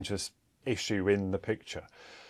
just issue in the picture.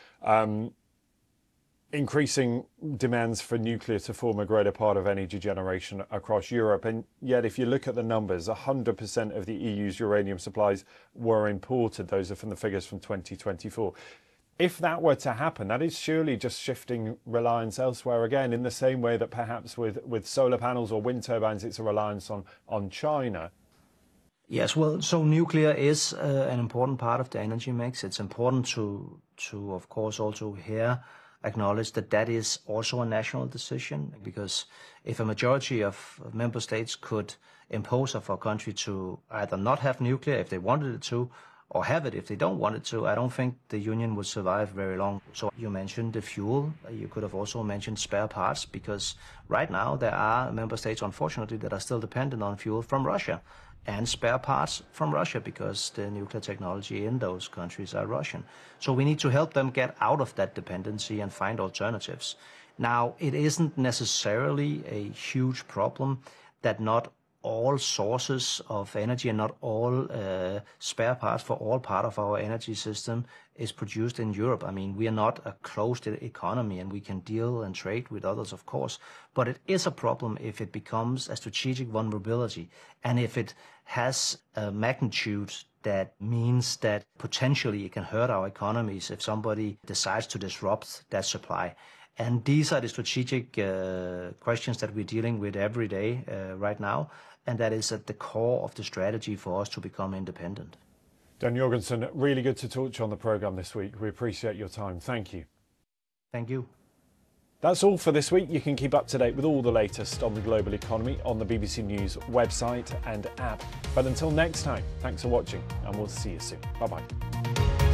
Increasing demands for nuclear to form a greater part of energy generation across Europe. And yet, if you look at the numbers, 100% of the EU's uranium supplies were imported. Those are from the figures from 2024. If that were to happen, that is surely just shifting reliance elsewhere again, in the same way that perhaps with solar panels or wind turbines, it's a reliance on China. Yes, well, so nuclear is an important part of the energy mix. It's important to of course, also here acknowledge that that is also a national decision, because if a majority of member states could impose for a country to either not have nuclear if they wanted it to, or have it if they don't want it to, I don't think the Union would survive very long. So you mentioned the fuel. You could have also mentioned spare parts, because right now there are member states, unfortunately, that are still dependent on fuel from Russia and spare parts from Russia, because the nuclear technology in those countries are Russian. So we need to help them get out of that dependency and find alternatives. Now, it isn't necessarily a huge problem that not all sources of energy and not all spare parts for all part of our energy system is produced in Europe. I mean, we are not a closed economy, and we can deal and trade with others, of course. But it is a problem if it becomes a strategic vulnerability, and if it has a magnitude that means that potentially it can hurt our economies if somebody decides to disrupt that supply. And these are the strategic questions that we're dealing with every day right now. And that is at the core of the strategy for us to become independent. Dan Jorgensen, really good to talk to you on the programme this week. We appreciate your time. Thank you. Thank you. That's all for this week. You can keep up to date with all the latest on the global economy on the BBC News website and app. But until next time, thanks for watching, and we'll see you soon. Bye-bye.